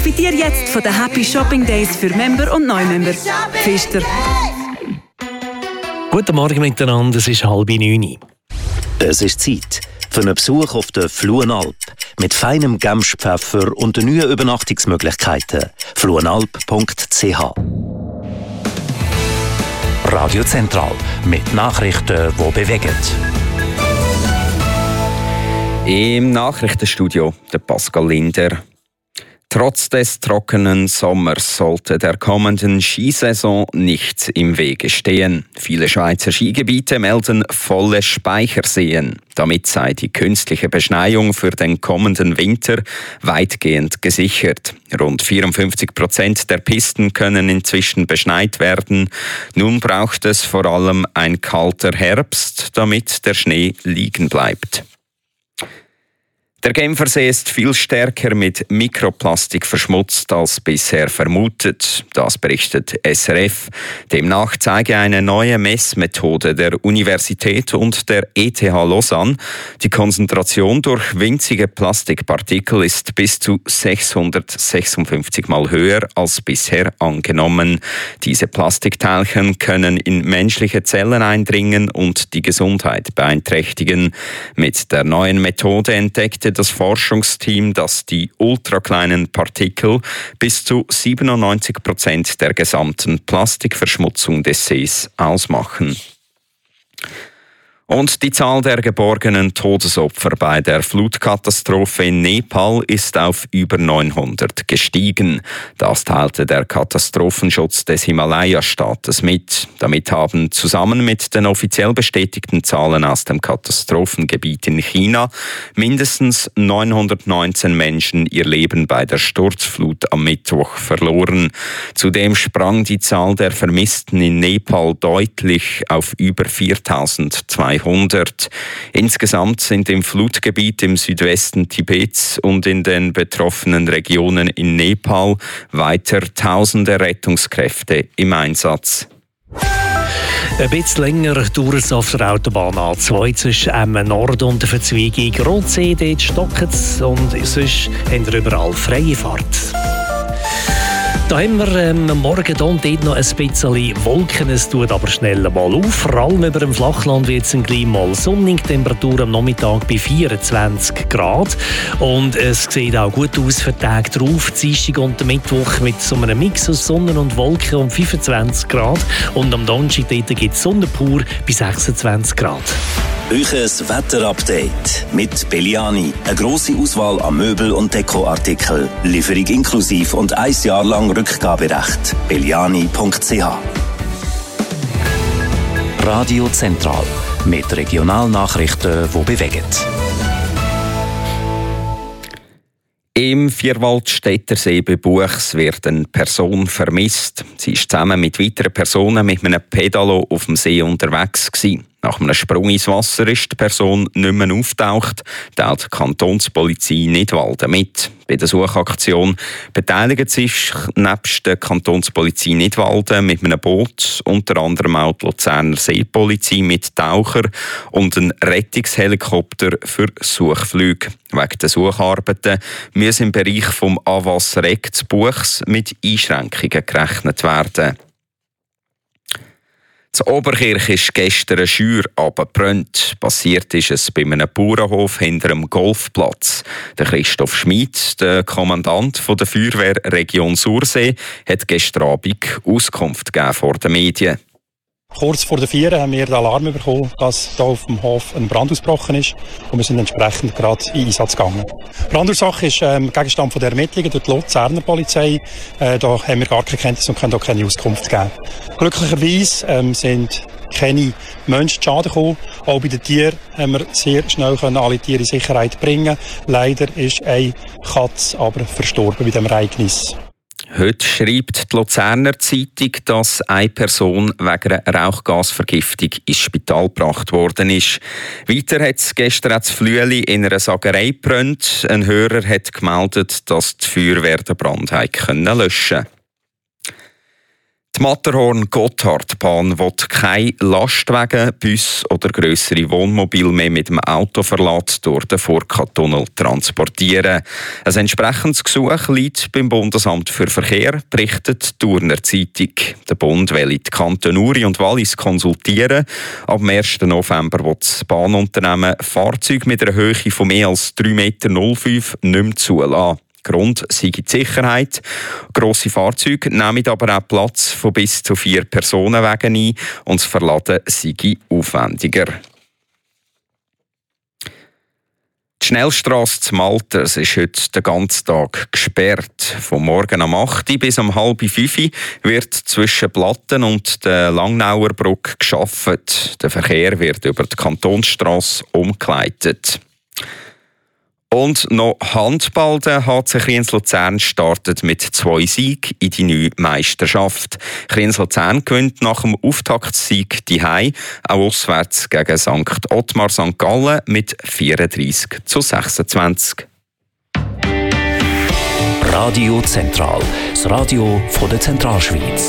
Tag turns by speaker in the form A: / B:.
A: Profitiere jetzt von den Happy Shopping Days für Member und Neumember. Pfister.
B: Guten Morgen miteinander, es ist 8:30.
C: Es ist Zeit für einen Besuch auf der Fluenalp mit feinem Gemspfeffer und den neuen Übernachtungsmöglichkeiten. fluenalp.ch Radio Zentral mit Nachrichten, die bewegen.
D: Im Nachrichtenstudio der Pascal Linder. Trotz des trockenen Sommers sollte der kommenden Skisaison nichts im Wege stehen. Viele Schweizer Skigebiete melden volle Speicherseen. Damit sei die künstliche Beschneiung für den kommenden Winter weitgehend gesichert. Rund 54% der Pisten können inzwischen beschneit werden. Nun braucht es vor allem ein kalter Herbst, damit der Schnee liegen bleibt. Der Genfersee ist viel stärker mit Mikroplastik verschmutzt als bisher vermutet. Das berichtet SRF. Demnach zeige eine neue Messmethode der Universität und der ETH Lausanne, die Konzentration durch winzige Plastikpartikel ist bis zu 656 Mal höher als bisher angenommen. Diese Plastikteilchen können in menschliche Zellen eindringen und die Gesundheit beeinträchtigen. Mit der neuen Methode entdeckte das Forschungsteam, dass die ultrakleinen Partikel bis zu 97% der gesamten Plastikverschmutzung des Sees ausmachen. Und die Zahl der geborgenen Todesopfer bei der Flutkatastrophe in Nepal ist auf über 900 gestiegen. Das teilte der Katastrophenschutz des Himalaya-Staates mit. Damit haben zusammen mit den offiziell bestätigten Zahlen aus dem Katastrophengebiet in China mindestens 919 Menschen ihr Leben bei der Sturzflut am Mittwoch verloren. Zudem sprang die Zahl der Vermissten in Nepal deutlich auf über 4200. Insgesamt sind im Flutgebiet im Südwesten Tibets und in den betroffenen Regionen in Nepal weiter tausende Rettungskräfte im Einsatz.
B: Ein bisschen länger dauert es auf der Autobahn A2 zwischen Nord und der Verzweigung Rotsee. Dort stockt es und sonst haben wir überall freie Fahrt. Da haben wir morgen hier und dort noch ein bisschen Wolken. Es tut aber schnell mal auf. Vor allem über dem Flachland wird es gleich mal sonnig. Temperatur am Nachmittag bei 24 Grad. Und es sieht auch gut aus für die Tage drauf. Dienstag und Mittwoch mit so einem Mix aus Sonne und Wolken um 25 Grad. Und am Donnerstag gibt es Sonne pur bei 26 Grad.
C: Euches Wetterupdate mit Belliani. Eine grosse Auswahl an Möbel- und Dekoartikeln. Lieferung inklusiv und 1 Jahr lang Rückgaberecht. Belliani.ch Radio Zentral mit Regionalnachrichten, die bewegen.
D: Im Vierwaldstättersee bei Buchs wird eine Person vermisst. Sie ist zusammen mit weiteren Personen mit einem Pedalo auf dem See unterwegs gewesen. Nach einem Sprung ins Wasser ist die Person nicht mehr auftaucht, teilt die Kantonspolizei Nidwalden mit. Bei der Suchaktion beteiligen sich nebst der Kantonspolizei Nidwalden mit einem Boot unter anderem auch die Luzerner Seepolizei mit Taucher und ein Rettungshelikopter für Suchflüge. Wegen der Sucharbeiten müssen im Bereich vom AWAS Reg zu Buchs mit Einschränkungen gerechnet werden. In Oberkirch ist gestern ein Scheuer abgebrannt. Passiert ist es bei einem Bauernhof hinter einem Golfplatz. Der Christoph Schmid, der Kommandant der Feuerwehr Region Sursee, hat gestern Abend Auskunft gegeben vor den Medien.
E: Kurz vor der 4 haben wir den Alarm bekommen, dass hier auf dem Hof ein Brand ausgebrochen ist und wir sind entsprechend gerade in Einsatz gegangen. Die Brandursache ist Gegenstand der Ermittlungen durch die Luzerner Polizei. Da haben wir gar keine Kenntnis und können auch keine Auskunft geben. Glücklicherweise sind keine Menschen zu Schaden gekommen. Auch bei den Tieren haben wir sehr schnell alle Tiere in Sicherheit bringen. Leider ist eine Katze aber verstorben bei diesem Ereignis.
D: Heute schreibt die Luzerner Zeitung, dass eine Person wegen einer Rauchgasvergiftung ins Spital gebracht worden ist. Weiter hat es gestern das Flüeli in einer Sagerei gebrannt. Ein Hörer hat gemeldet, dass die Feuerwehr den Brand löschen konnte. Die Die Matterhorn-Gotthardbahn will keine Lastwagen, Busse oder grössere Wohnmobile mehr mit dem Autoverlad durch den Furka-Tunnel transportieren. Ein entsprechendes Gesuch liegt beim Bundesamt für Verkehr, berichtet die Thuner Zeitung. Der Bund will die Kantone Uri und Wallis konsultieren. Ab dem 1. November will das Bahnunternehmen Fahrzeuge mit einer Höhe von mehr als 3,05 Meter nicht mehr zulassen. Grund sei die Sicherheit. Grosse Fahrzeuge nehmen aber auch Platz von bis zu 4 Personenwagen ein und das Verladen sei aufwendiger. Die Schnellstrasse zu Malters ist heute den ganzen Tag gesperrt. Vom Morgen um 8 Uhr bis um 4:30 Uhr wird zwischen Platten und der Langnauer Brücke gearbeitet. Der Verkehr wird über die Kantonsstrasse umgeleitet. Und noch Handball. Der HC Kriens-Luzern startet mit 2 Siegen in die neue Meisterschaft. Kriens-Luzern gewinnt nach dem Auftaktsieg daheim, auch auswärts gegen St. Ottmar St. Gallen mit 34:26.
F: Radio Zentral, das Radio von der Zentralschweiz.